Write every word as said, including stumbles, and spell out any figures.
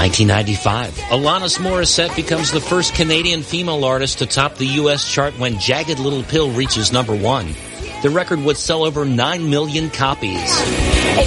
nineteen ninety-five, Alanis Morissette becomes the first Canadian female artist to top the U S chart when Jagged Little Pill reaches number one. The record would sell over nine million copies.